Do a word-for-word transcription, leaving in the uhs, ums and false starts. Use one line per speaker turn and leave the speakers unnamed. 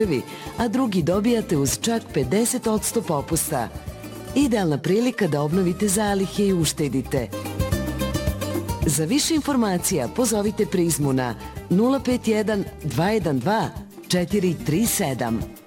a drugi dobijate uz čak pedeset posto popusta. Idealna prilika da obnovite zalihe i uštedite. Za više informacija pozovite Prizmu na nula pet jedan dva jedan dva četiri tri sedam.